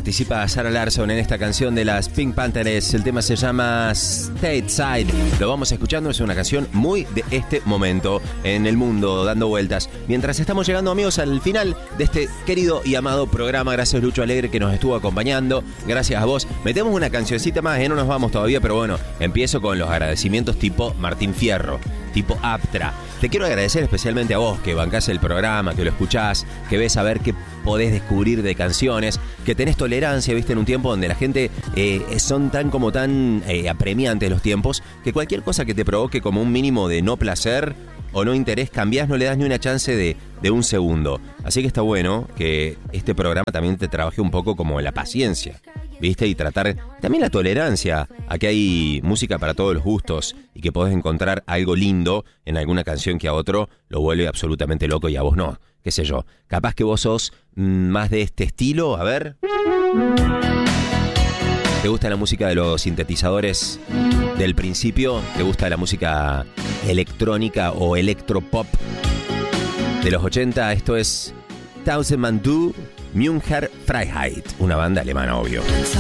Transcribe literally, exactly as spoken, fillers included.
participa Sarah Larsson en esta canción de las Pink Panthers. El tema se llama Stateside. Lo vamos escuchando, es una canción muy de este momento en el mundo, dando vueltas. Mientras estamos llegando, amigos, al final de este querido y amado programa. Gracias, Lucho Alegre, que nos estuvo acompañando. Gracias a vos. Metemos una cancioncita más, ¿eh? No nos vamos todavía, pero bueno, empiezo con los agradecimientos tipo Martín Fierro, tipo Aptra. Te quiero agradecer especialmente a vos, que bancás el programa, que lo escuchás, que ves a ver qué podés descubrir de canciones, que tenés tolerancia, viste, en un tiempo donde la gente eh, son tan como tan eh, apremiantes los tiempos, que cualquier cosa que te provoque como un mínimo de no placer o no interés, cambiás, no le das ni una chance de, de un segundo. Así que está bueno que este programa también te trabaje un poco como la paciencia, ¿viste? Y tratar también la tolerancia a que hay música para todos los gustos y que podés encontrar algo lindo en alguna canción que a otro lo vuelve absolutamente loco y a vos no. Qué sé yo, capaz que vos sos mmm, más de este estilo, a ver. ¿Te gusta la música de los sintetizadores del principio? ¿Te gusta la música electrónica o electropop de los ochenta? Esto es Tausendmann Du Müncher Freiheit, una banda alemana, obvio.